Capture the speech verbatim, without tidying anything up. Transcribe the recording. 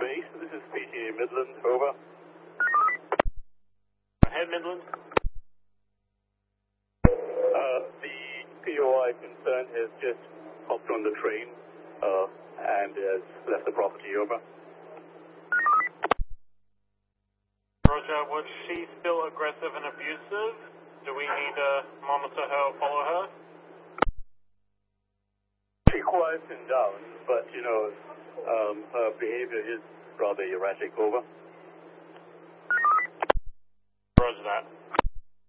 base, this is P T A Midland, over. Head Midland. Uh, the P O I concerned has just hopped on the train uh, and has left the property, over. Roger, was she still aggressive and abusive? Do we need to monitor her or follow her? She quietened down, but, you know, um, her behavior is rather erratic, over. Roger that.